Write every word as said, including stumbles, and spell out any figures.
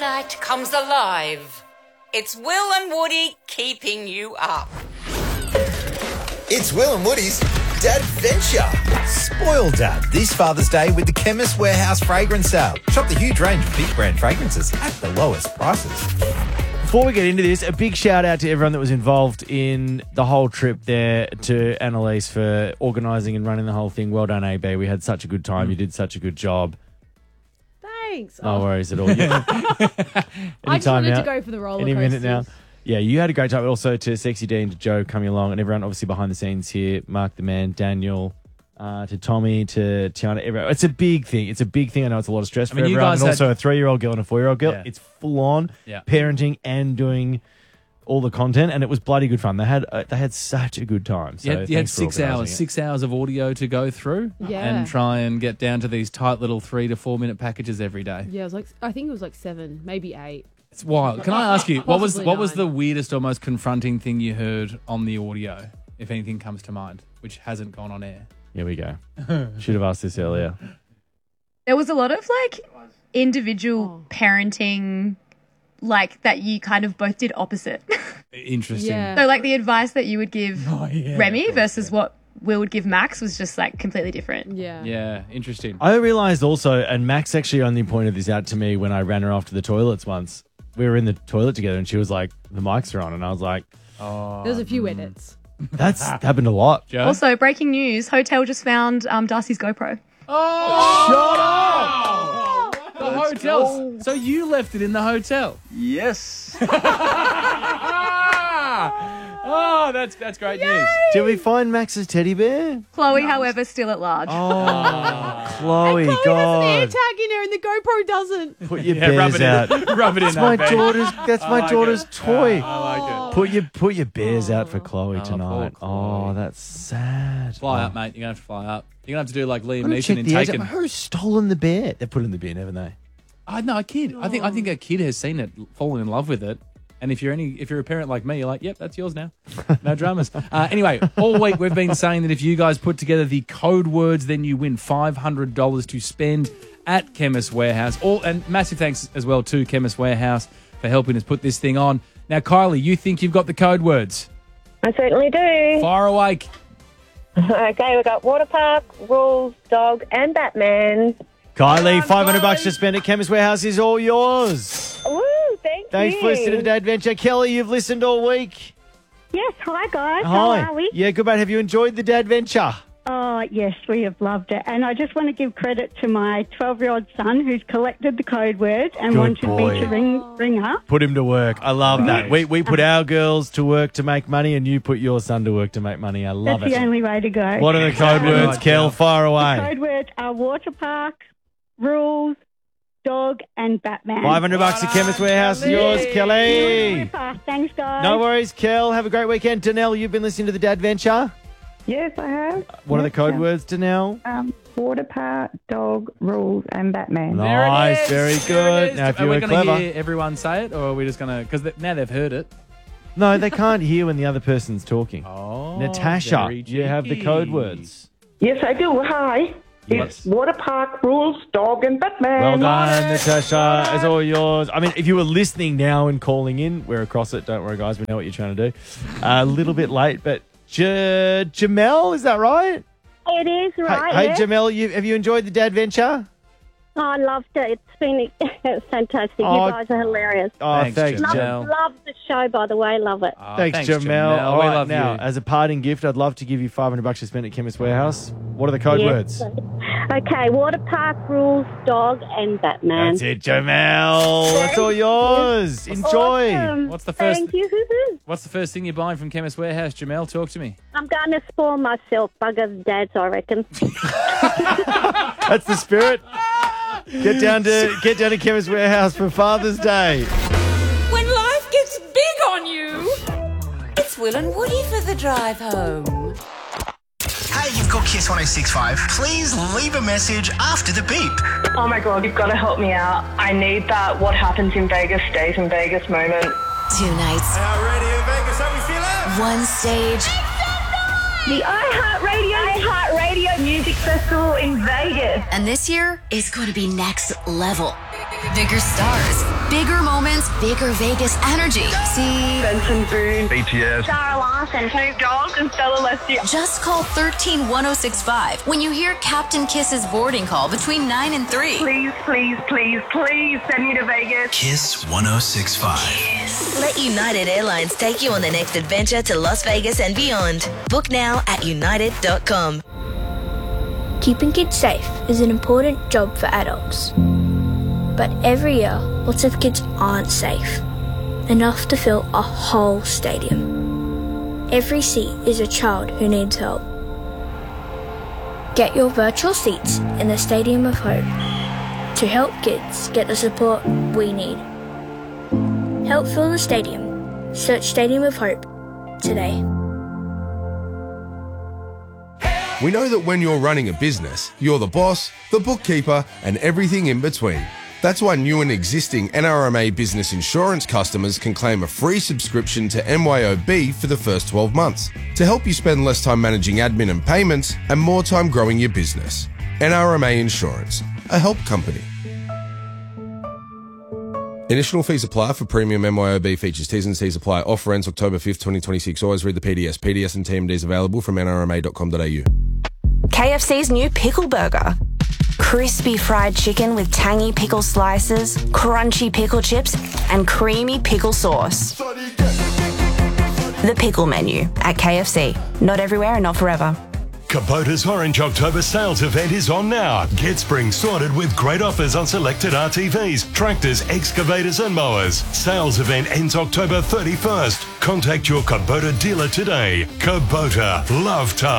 night comes alive. It's Will and Woody keeping you up. It's Will and Woody's Dadventure. Spoil Dad this Father's Day with the Chemist Warehouse fragrance sale. Shop the huge range of big brand fragrances at the lowest prices. Before we get into this, a big shout out to everyone that was involved in the whole trip there, to Annalise for organising and running the whole thing. Well done, A B. We had such a good time. You did such a good job. Thanks. No Oh. worries at all. Yeah. I just wanted now, to go for the roller Any minute now. coasters. Yeah, you had a great time. Also to Sexy D and to Joe coming along, and everyone obviously behind the scenes here. Mark the Man, Daniel, uh, to Tommy, to Tiana. Everyone. It's a big thing. It's a big thing. I know it's a lot of stress I for mean, you everyone. guys And also had- a three-year-old girl and a four-year-old girl. Yeah. It's full on Yeah. parenting and doing all the content, and it was bloody good fun. They had uh, they had such a good time. So You had, you had thanks for six organising hours, it. six hours of audio to go through, Yeah. and try and get down to these tight little three to four minute packages every day. Yeah, it was like I think it was like seven, maybe eight. It's wild. Can I ask you what was Possibly what was nine. the weirdest or most confronting thing you heard on the audio, if anything comes to mind, which hasn't gone on air? Here we go. Should have asked this earlier. There was a lot of like individual Oh. parenting, like that you kind of both did opposite. Interesting. Yeah. So like the advice that you would give Oh, yeah, Remy of course, versus what Will would give Max was just like completely different. Yeah. Yeah, interesting. I realised also, and Max actually only pointed this out to me when I ran her off to the toilets once. We were in the toilet together and she was like, the mics are on. And I was like, Oh, There was a few edits. that's happened a lot. Joe? Also, breaking news: Hotel just found um, Darcy's GoPro. Oh, shut up! The hotel. So you left it in the hotel. Yes. Oh, that's that's great news. Did we find Max's teddy bear? Chloe, however, still at large. Oh, Chloe, Chloe has an God. AirTag in her and the GoPro doesn't. Put your Yeah, rub bears it out. in. Rub it in. That's my that bed. daughter's. That's I my like daughter's it. toy. I like it. Put your put your bears out for Chloe Oh, tonight. poor Chloe. Oh, that's sad. Fly oh. up, mate. You're gonna have to fly up. You're gonna have to do like Liam I'm gonna Neeson check in the edge. Taken. Who's stolen the bear? They put it in the bin, haven't they? I know a kid. I think I think a kid has seen it, fallen in love with it. And if you're any, if you're a parent like me, you're like, yep, that's yours now. No dramas. Uh, anyway, all week we've been saying that if you guys put together the code words, then you win five hundred dollars to spend at Chemist Warehouse. All and massive thanks as well to Chemist Warehouse for helping us put this thing on. Now, Kylie, you think you've got the code words? I certainly do. Fire away. Okay, we've got water park, rules, dog, and Batman. Kylie, five hundred bucks to spend at Chemist Warehouse is all yours. Woo, thank Thanks you. for listening to the Dad Adventure. Kelly, you've listened all week. Yes, hi guys. Hi. How are we? Yeah, good mate. Have you enjoyed the Dad Adventure? Oh, yes, we have loved it. And I just want to give credit to my twelve-year-old son who's collected the code words and Good wanted boy. me to ring, ring up. Put him to work. I love that. We we put our girls to work to make money, and you put your son to work to make money. I love That's it. the only way to go. What are the code words, Kel? Fire away. Code words are water park, rules, dog, and Batman. Five hundred bucks at Chemist Warehouse is yours, Kelly. Super. Thanks, guys. No worries, Kel. Have a great weekend. Danelle, you've been listening to the Dad Adventure. Yes, I have. What are the Yes, code yeah. words, Danelle? Um, water park, dog, rules, and Batman. Nice, very There it good. is. Now, if are you we were going clever. to hear everyone say it, or are we just going to? Because now they've heard it. No, they can't hear when the other person's talking. Oh, Natasha, very you have the cheeky. code words. Yes, I do. Hi. Yes. It's water park, rules, dog, and Batman. Well done, Natasha. It's all yours. I mean, if you were listening now and calling in, we're across it. Don't worry, guys. We know what you're trying to do. A little bit late, but J- Jamel, is that right? It is right. hey, yeah? hey Jamel, you, have you enjoyed the Dad Adventure? Oh, I loved it. It's been fantastic. Oh, you guys are hilarious. Oh, Thanks, thanks, Jamel. Love, Jamel. love the show, by the way. Love it. Oh, Thanks, Jamel. Jamel. All We right, love now, you. as a parting gift, I'd love to give you five hundred bucks to spend at Chemist Warehouse. What are the code Yes. words? Okay, water park, rules, dog, and Batman. That's it, Jamel. That's all yours. Enjoy. Awesome. What's the first- Thank you. What's the first thing you're buying from Chemist Warehouse, Jamel? Talk to me. I'm going to spoil myself. Bugger's dads, I reckon. That's the spirit. Get down to get down to Chemist Warehouse for Father's Day. When life gets big on you, it's Will and Woody for the drive home. Hey, you've got Kiss one oh six point five. Please leave a message after the beep. Oh my God, you've got to help me out. I need that what happens in Vegas stays in Vegas moment. Two nights. How ready in Vegas? How we feeling? One stage. The iHeartRadio iHeartRadio Music Festival in Vegas. And this year is going to be next level. Bigger stars, bigger moments, bigger Vegas energy. See Benson Boone, B T S, Sarah Larson, Snoop Dogg, and Stella Leslie. Just call thirteen one oh six five when you hear Captain Kiss's boarding call between nine and three. Please, please, please, please send me to Vegas. Kiss one oh six point five. Let United Airlines take you on the next adventure to Las Vegas and beyond. Book now at united dot com. Keeping kids safe is an important job for adults. But every year, lots of kids aren't safe enough to fill a whole stadium. Every seat is a child who needs help. Get your virtual seats in the Stadium of Hope to help kids get the support we need. Help fill the stadium. Search Stadium of Hope today. We know that when you're running a business, you're the boss, the bookkeeper, and everything in between. That's why new and existing N R M A business insurance customers can claim a free subscription to M Y O B for the first twelve months to help you spend less time managing admin and payments and more time growing your business. N R M A Insurance, a help company. Initial fees apply for premium M Y O B features. T's and C's apply. Offer ends October fifth, twenty twenty-six. Always read the P D S. P D S and T M Ds available from N R M A dot com dot A U. K F C's new Pickle Burger. Crispy fried chicken with tangy pickle slices, crunchy pickle chips, and creamy pickle sauce. The pickle menu at K F C. Not everywhere and not forever. Kubota's Orange October sales event is on now. Get spring sorted with great offers on selected R T Vs, tractors, excavators and mowers. Sales event ends October thirty-first. Contact your Kubota dealer today. Kubota, love tough.